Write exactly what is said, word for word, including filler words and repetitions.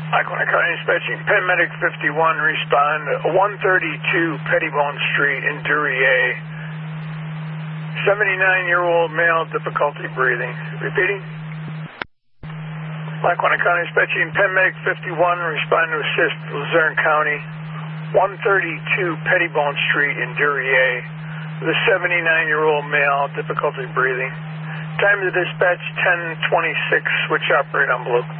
Lackawanna County Dispatching, Penn Medic fifty-one, respond one thirty-two Pettibone Street in Duryea. seventy-nine-year-old male, difficulty breathing. Repeating. Lackawanna County Dispatching, Penn Medic fifty-one, respond to assist Luzerne County, one thirty-two Pettibone Street in Duryea. The seventy-nine-year-old male, difficulty breathing. Time to dispatch ten twenty-six, switch operate on blue.